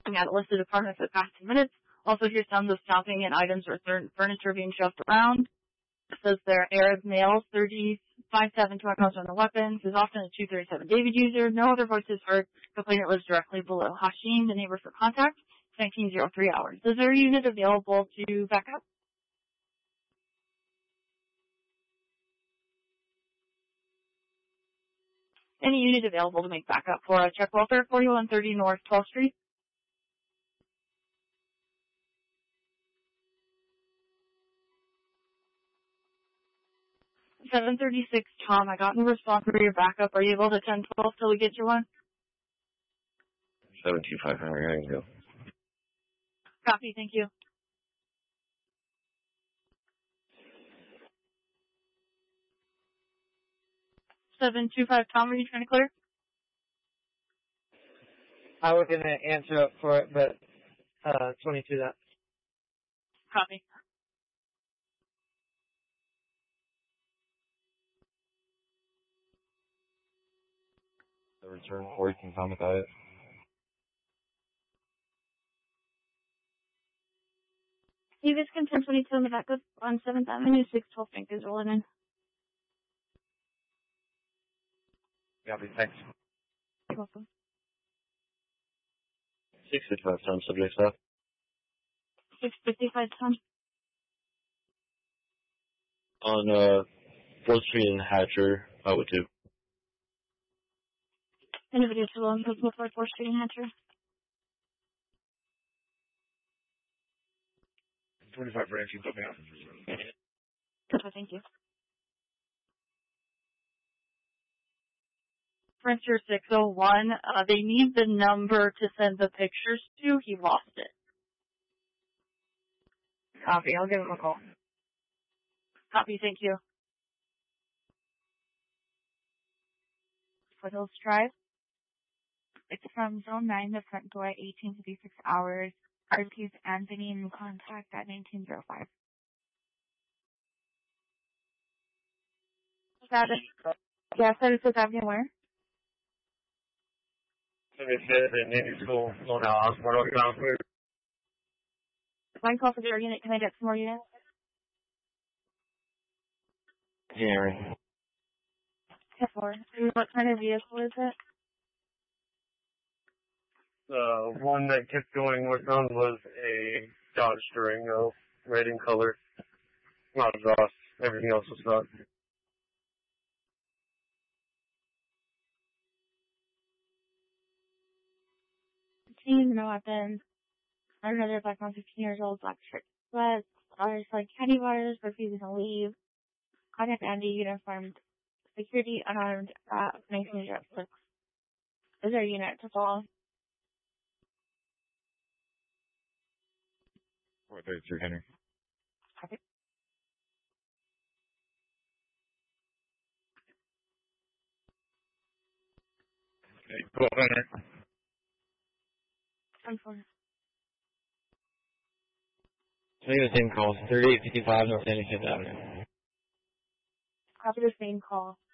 at a listed apartment for the past 10 minutes. Also hear sounds of stomping and items or furniture being shoved around. It says they're Arab males, 35'7", 200 pounds on the weapons. Is often a 237 David user. No other voices heard. Complainant lives directly below Hashim, the neighbor for contact. 1903 hours. Is there a unit available to back up? Any unit available to make backup for check welfare, 4130 North 12th Street? $736, Tom. I got no response for your backup. Are you able to 1012 till we get you one? 725, I can go. Copy, thank you. 725, Tom, are you trying to clear? I was going to answer up for it, but 22 that. Copy. The return, or you can comment on it. Davis can 1022 in the back of on 7th Avenue, 612 Bank is rolling in. Copy, thanks. You're welcome. 655, Tom, subject stuff. 655, Tom. On 4th Street and Hatcher, with 2. Individual on 4th Street and Hatcher. 25 branch, you put me out. Oh, thank you. Printer 601, they need the number to send the pictures to. He lost it. Copy, I'll give him a call. Copy, thank you. Foothills Drive. It's from Zone 9, the front door at 1856 hours. RP's Anthony in contact at 1905. Yeah, 36 Avenue where? Line call for your unit. Can I get some more units? Henry. 4. What kind of vehicle is it? The one that kept going northbound was a Dodge Durango, red in color. Not exhaust. Everything else was not. No weapons. Another black man, 15 years old, black shirt, sweats. Others like candy bars, refusing to leave. Contact Andy, uniformed security, unarmed, 1906. Is there a unit to follow? 433, Henry. Copy. Okay, 12 Henry. 10-4. Make the same call. 3855 North 95th Avenue. Copy the same call.